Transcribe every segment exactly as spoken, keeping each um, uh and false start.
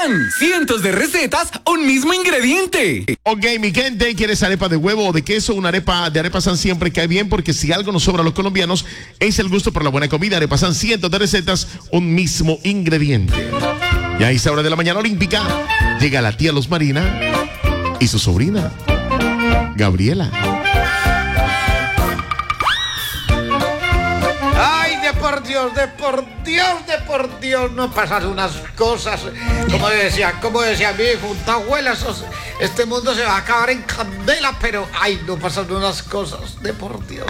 Pan, cientos de recetas, un mismo ingrediente. Ok, mi gente, ¿quieres arepa de huevo o de queso? Una arepa de Arepa San siempre cae bien, porque si algo nos sobra a los colombianos es el gusto por la buena comida. Arepa San, cientos de recetas, un mismo ingrediente. Y a esa hora de la mañana olímpica llega la tía Luz Marina y su sobrina Gabriela. Ay, de por Dios, de por Dios, de por Dios, no pasan unas cosas. Como decía, como decía mi junta abuela, esos, este mundo se va a acabar en candela, pero ay, no pasan unas cosas, de por Dios.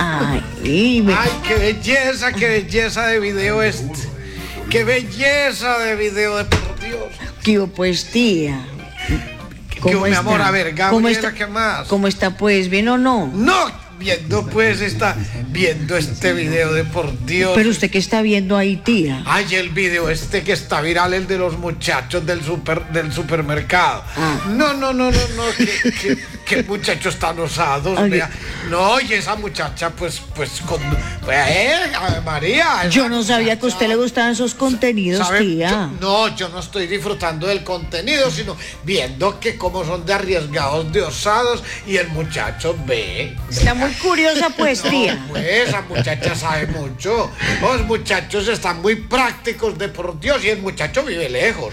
Ay, me... Ay, qué belleza, qué belleza de video este. Qué belleza de video, de por Dios. ¿Qué pues, tía? ¿Qué, mi amor? A ver, Gabriela, ¿Cómo está, ¿qué más? ¿Cómo está, pues? ¿Bien o no? No, viendo pues, está viendo este video de por Dios. Pero usted, ¿qué está viendo ahí, tía? Ay, el video este que está viral, el de los muchachos del super, del supermercado. Ah. No, no, no, no, no, que, que, que muchachos tan osados, Ay, vea. No, y esa muchacha, pues, pues, con, eh, María. Yo no sabía que a usted le gustaban esos contenidos, ¿sabe? tía. Yo, no, yo no estoy disfrutando del contenido, sino viendo que cómo son de arriesgados, de osados, y el muchacho ve. Está muy curiosa, pues, No, tía. pues, esa muchacha sabe mucho. Los muchachos están muy prácticos, de por Dios, y el muchacho vive lejos.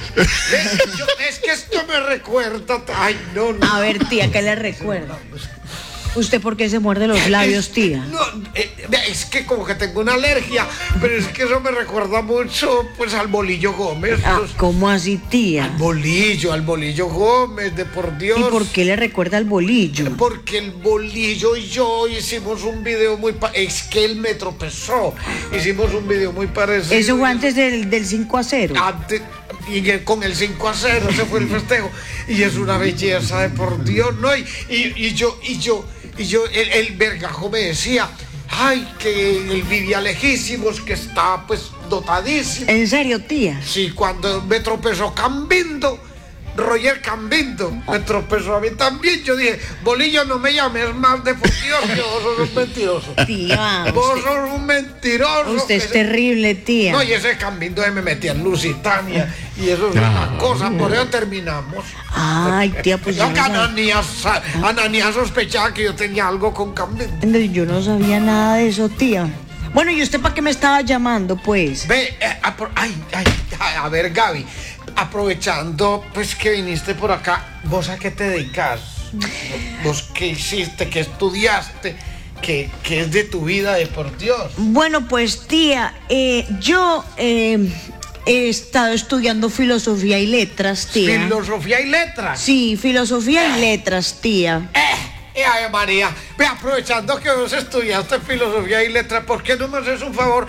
Yo, es que esto me recuerda. Ay, no, no. A ver, tía, ¿qué le recuerda? ¿Usted por qué se muerde los labios, Es- tía? No, eh, es que como que tengo una alergia, pero es que eso me recuerda mucho, pues, al Bolillo Gómez. Ah, Los- ¿cómo así, tía? Bolillo, al Bolillo Gómez, de por Dios. ¿Y por qué le recuerda al bolillo? Porque el Bolillo y yo hicimos un video muy... Pa es que él me tropezó. Hicimos un video muy parecido. Eso fue antes del, del cinco a cero. Antes, y el- con el cinco a cero, ese fue el festejo. Y es una belleza, de por Dios, ¿no? Y, y, y yo, y yo, y yo, el, el vergajo me decía, ay, que él vivía lejísimos, que está, pues, dotadísimo. ¿En serio, tía? Sí, cuando me tropezó Cambindo, Roger Cambindo, me tropezó a mí también. Yo dije, Bolillo, no me llames más, de por Dios, que vos sos un mentiroso. Tía, Vos usted, sos un mentiroso. usted es Ese- terrible, tía. No, y ese Cambindo me metía en Lusitania, y eso es una cosa, por eso terminamos. Ay, tía, pues yo No, no, que sabía, Ananías, Ananías sospechaba que yo tenía algo con Cambindo. yo no sabía nada de eso, tía. Bueno, ¿y usted para qué me estaba llamando, pues? Ve, eh, apro- ay, ay, ay, a ver, Gaby, aprovechando pues que viniste por acá, ¿vos a qué te dedicas? ¿Vos qué hiciste? ¿Qué estudiaste? ¿Qué, qué es de tu vida, de por Dios? Bueno, pues, tía, eh, yo eh, he estado estudiando filosofía y letras, tía. Filosofía y letras. Sí, filosofía y letras, tía. Eh, ay, María, ve, aprovechando que vos estudiaste filosofía y letras, ¿por qué no me haces un favor?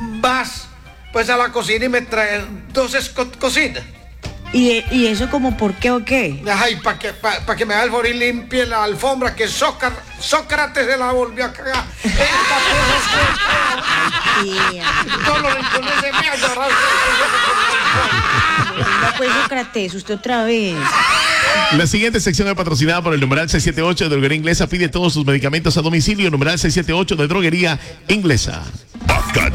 Vas pues a la cocina y me traes dos esco- cocinas. ¿Y, ¿Y eso como por qué o qué? Ay, para que, pa, pa que me haga el favor y limpie la alfombra, que Sócar- Sócrates se la volvió a cagar. Esta Tía. todos los rincones de mí, ahora No, pues, Sócrates, usted otra vez. La siguiente sección es patrocinada por el numeral seiscientos setenta y ocho de Droguería Inglesa. Pide todos sus medicamentos a domicilio. Numeral seiscientos setenta y ocho de Droguería Inglesa.